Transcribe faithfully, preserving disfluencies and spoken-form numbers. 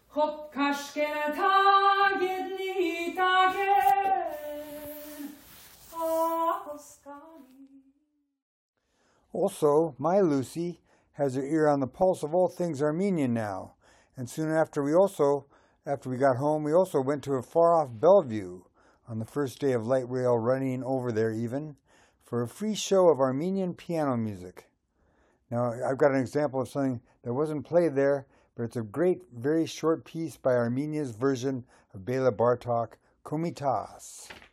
Hop kashkena tagit ni tagen. Also, my Lucy has her ear on the pulse of all things Armenian now. And soon after we also, after we got home, we also went to a far-off Bellevue on the first day of light rail running over there even, for a free show of Armenian piano music. Now, I've got an example of something that wasn't played there, but it's a great, very short piece by Armenia's version of Bela Bartok, Komitas.